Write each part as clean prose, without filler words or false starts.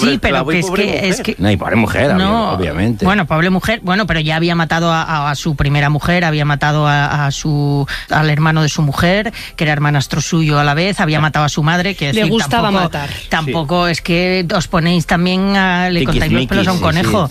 Sí, pero que es que... No, y pobre mujer, no, obviamente. Bueno, pobre mujer, bueno, pero ya había matado a su primera mujer, había matado al hermano de su mujer, que era hermanastro suyo a la vez, había matado a su madre, que le gustaba matar. Tampoco es que os ponéis también le contáis los pelos a un conejo.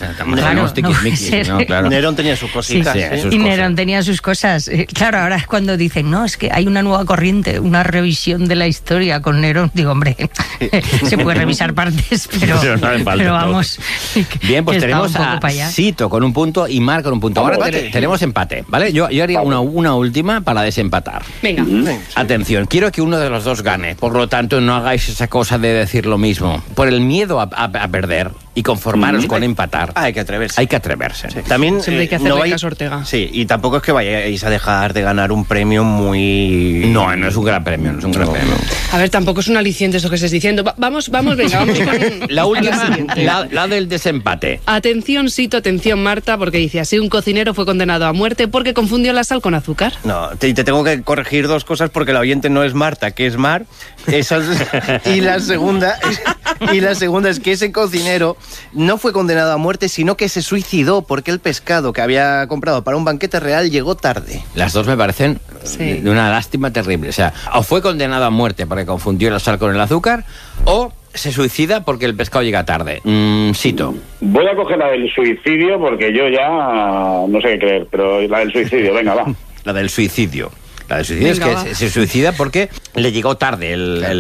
Claro. Nerón tenía sus cositas. Y Nerón tenía sus cosas. Claro, ahora es cuando dicen, no, es que hay una nueva corriente, una revisión de la historia con Nerón. Digo, hombre, se puede revisar partes, pero vamos. Bien, pues tenemos a Sito con un punto y Mar con un punto. Ahora tenemos empate, ¿vale? Yo haría una última para desempatar. Venga. Atención, quiero que uno de los dos gane. Por lo tanto, no hagáis esa cosa de decir lo mismo. Por el miedo a perder y conformaros con empatar. Hay que atreverse. Hay que atreverse. Sí. También siempre hay que hacerle caso a Ortega. Sí, y tampoco es que vayáis a dejar de ganar un premio muy... No es un gran premio, premio. A ver, tampoco es un aliciente eso que estés diciendo. Vamos con... La última, la del desempate. Atención, Sito, atención, Marta, porque dice así: un cocinero fue condenado a muerte porque confundió la sal con azúcar. No, te tengo que corregir dos cosas porque la oyente no es Marta, que es Mar. Y la segunda es que ese cocinero no fue condenado a muerte, sino que se suicidó porque el pescado que había comprado para un banquete real llegó tarde. Las dos me parecen de una lástima terrible. O sea, o fue condenado a muerte porque confundió la sal con el azúcar, o se suicida porque el pescado llega tarde. Sito. Voy a coger la del suicidio porque yo ya no sé qué creer, pero la del suicidio, venga, va. La del suicidio. La del suicidio es que se suicida porque le llegó tarde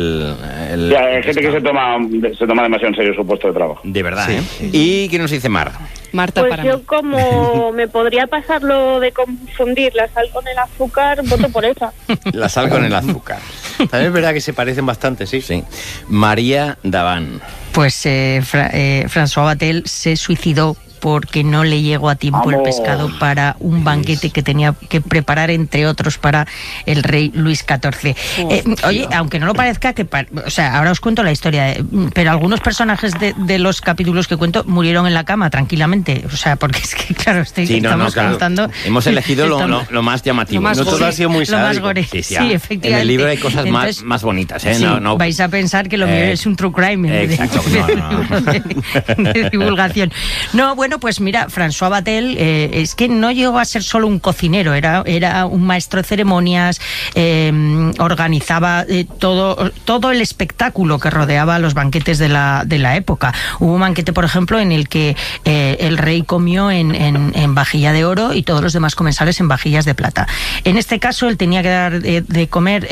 hay gente que se toma demasiado en serio su puesto de trabajo. De verdad, ¿eh? ¿Y qué nos dice Mar? Marta, pues para yo mí. Como me podría pasar lo de confundir la sal con el azúcar, voto por esa. La sal con el azúcar. También es verdad que se parecen bastante, sí. María Daván. Pues François Vatel se suicidó porque no le llegó a tiempo el pescado para un banquete que tenía que preparar, entre otros, para el rey Luis XIV. Oye, aunque no lo parezca, o sea, ahora os cuento la historia, pero algunos personajes de los capítulos que cuento murieron en la cama tranquilamente. O sea, porque es que, claro, estamos contando... Hemos elegido lo más llamativo. No todo ha sido muy sádico. Lo más gore. Sí, efectivamente. En el libro hay cosas más bonitas, ¿eh? Sí, vais a pensar que lo mío es un true crime. Exacto. De divulgación. No, bueno, pues mira, François Vatel es que no llegó a ser solo un cocinero, era un maestro de ceremonias, organizaba todo el espectáculo que rodeaba los banquetes de la época. Hubo un banquete, por ejemplo, en el que el rey comió en vajilla de oro y todos los demás comensales en vajillas de plata. En este caso, él tenía que dar de comer...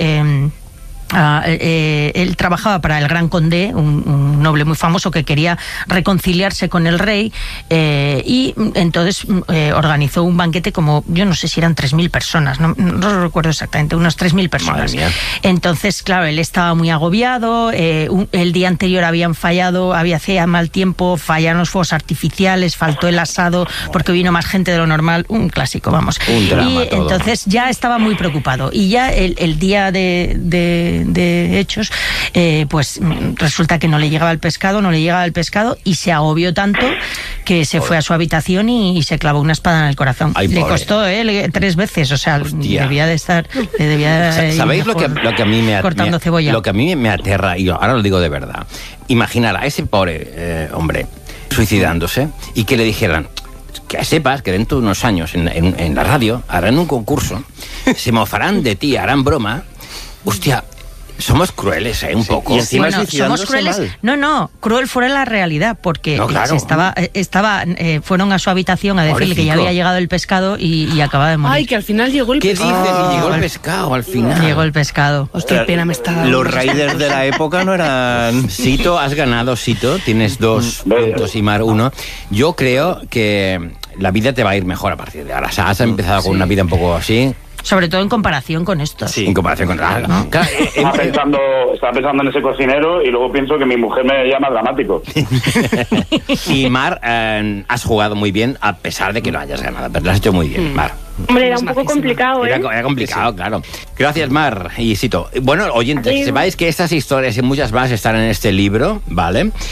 él trabajaba para el Gran Condé, un noble muy famoso que quería reconciliarse con el rey, y entonces organizó un banquete como, yo no sé si eran 3.000 personas, no lo recuerdo exactamente, unas 3.000 personas. Entonces, claro, él estaba muy agobiado, el día anterior hacía mal tiempo, fallaron los fuegos artificiales, faltó el asado porque vino más gente de lo normal, un clásico, vamos. Un drama y todo. Entonces ya estaba muy preocupado, y ya el día de hechos, pues resulta que no le llegaba el pescado y se agobió tanto que se fue a su habitación y se clavó una espada en el corazón. Le costó 3 veces, o sea, debía de estar... ¿Sabéis lo que a mí me cortando cebolla? Lo que a mí me aterra, y ahora lo digo de verdad, imaginar a ese pobre hombre suicidándose y que le dijeran: que sepas que dentro de unos años en la radio harán un concurso, se mofarán de ti, harán broma. Hostia, somos crueles, un poco. Y encima somos crueles. Mal. No, cruel fuera la realidad, porque claro. fueron a su habitación a decirle que ya había llegado el pescado y acaba de morir. Ay, que al final llegó el pescado. ¿Qué dices? Llegó el pescado al final. Llegó el pescado. Hostia, pena me está dando. Los raiders de la época no eran... Sito, has ganado, Sito. Tienes 2 puntos y Mar 1. Yo creo que la vida te va a ir mejor a partir de ahora. O sea, has empezado con una vida un poco así. Sobre todo en comparación con esto. Sí, en comparación con... ¿no? Claro, Estaba pensando en ese cocinero y luego pienso que mi mujer me llama dramático. Y Mar, has jugado muy bien a pesar de que no hayas ganado, pero lo has hecho muy bien, Mar. Hombre, era un poco complicado, ¿eh? Era complicado, claro. Gracias, Mar y Sito. Bueno, oyentes, que sepáis que estas historias y muchas más están en este libro, ¿vale?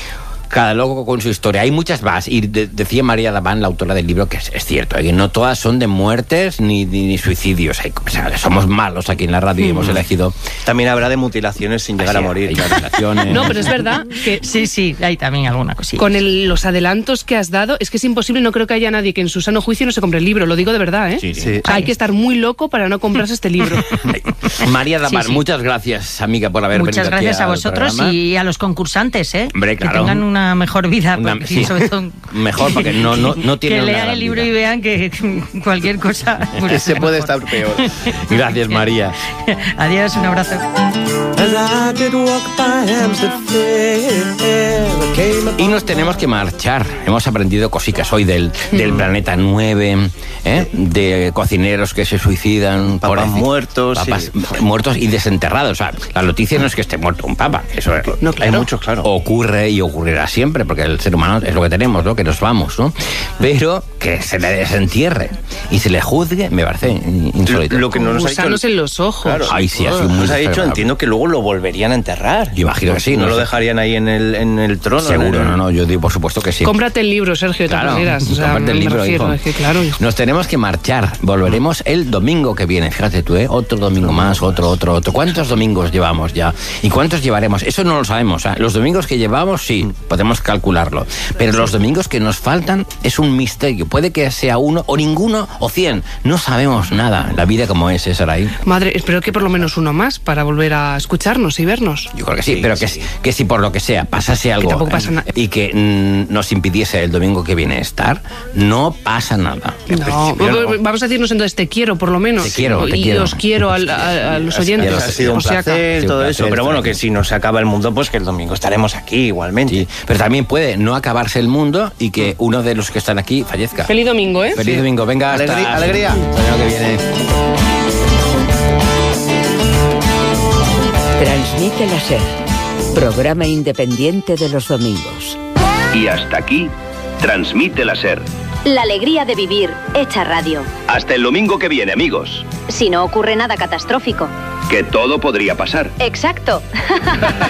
Cada loco con su historia. Hay muchas más. Y decía María Davant, la autora del libro, que es cierto, que no todas son de muertes ni suicidios. O sea, somos malos aquí en la radio y hemos elegido... También habrá de mutilaciones sin llegar a morir. Hay mutilaciones. No, pero es verdad que Sí, hay también alguna cosilla. con los adelantos que has dado, es que es imposible, no creo que haya nadie que en su sano juicio no se compre el libro, lo digo de verdad, ¿eh? Sí. O sea, hay que estar muy loco para no comprarse este libro. María Davant, Sí. muchas gracias, amiga, por haber Muchas venido aquí gracias a al vosotros programa. y a los concursantes, ¿eh? Hombre, claro. Que tengan una mejor vida. Porque, Sí. sobre todo, Mejor, porque no tienen que una lean gran el libro vida. y vean que cualquier cosa... pues, Que se es puede mejor. estar peor. Gracias, María. Adiós, un abrazo. Y nos tenemos que marchar. Hemos aprendido cositas hoy del planeta 9, de cocineros que se suicidan, Papas muertos, papas sí. muertos y desenterrados. O sea, la noticia no es que esté muerto un papa, eso es, No, claro. Hay muchos, claro. ocurre y ocurrirá siempre, porque el ser humano es lo que tenemos, ¿no? Que nos vamos, ¿no? Pero que se le desentierre y se le juzgue, me parece insólito. Lo que no nos ha dicho... Gusanos en los ojos. Claro. Ay, sí, ha sido muy Nos ha dicho, desagradable. entiendo que luego lo volverían a enterrar. Yo imagino que sí, No no lo sé. dejarían ahí en el trono. Seguro, en el- no, yo digo por supuesto que sí. Cómprate el libro, Sergio, de todas Claro, maneras. O sea, cómprate el me libro, refiero, hijo. es que claro, hijo. Nos tenemos que marchar. Volveremos el domingo que viene. Fíjate tú, ¿eh? Otro domingo más, otro. ¿Cuántos domingos llevamos ya? ¿Y cuántos llevaremos? Eso no lo sabemos. ¿Eh? Los domingos que llevamos, sí, podemos calcularlo. Pero los domingos que nos faltan es un misterio. Puede que sea uno, o ninguno, o 100. No sabemos nada. La vida como es, Saraí. Madre, espero que por lo menos uno más para volver a escucharnos y vernos. Yo creo que sí, pero que si por lo que sea pasase algo tampoco pasa nada. y que nos impidiese el domingo que viene estar, no pasa nada. No, principio no. vamos a decirnos entonces te quiero, por lo menos. Te quiero, te y quiero. os quiero a los oyentes. Ha sido un por si acaso. placer, Sí, todo un eso. placer, Pero bueno, estar que aquí. si nos acaba el mundo, pues que el domingo estaremos aquí igualmente. Sí, pero también puede no acabarse el mundo y que uno de los que están aquí fallezca. Feliz domingo, ¿eh? Feliz domingo, venga, hasta Alegría. hasta el año que viene. Transmite la SER, programa independiente de los domingos. Y hasta aquí, Transmite la SER. La alegría de vivir, hecha radio. Hasta el domingo que viene, amigos. Si no ocurre nada catastrófico. Que todo podría pasar. Exacto.